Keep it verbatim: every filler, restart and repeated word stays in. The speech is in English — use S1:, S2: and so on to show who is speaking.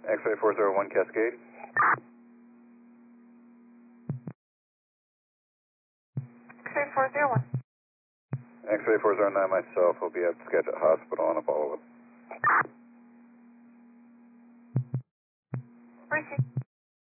S1: X-ray four zero one Cascade.
S2: X-ray four zero one.
S1: X-ray four zero nine myself will be at Skagit Hospital on a follow-up.